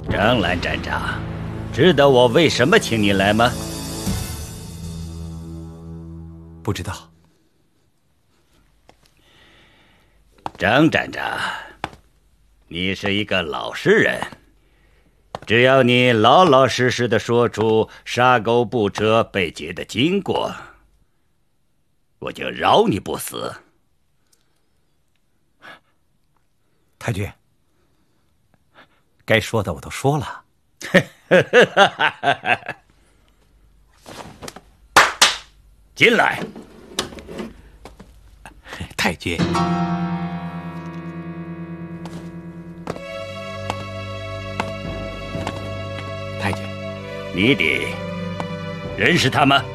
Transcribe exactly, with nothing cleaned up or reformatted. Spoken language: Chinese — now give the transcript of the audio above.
张兰站长，知道我为什么请你来吗？ 不知道。 张站长，你是一个老实人，只要你老老实实的说出杀狗不折被劫的经过，我就饶你不死。 太君，该说的我都说了。 进来。 太君，太君， 你得认识他吗？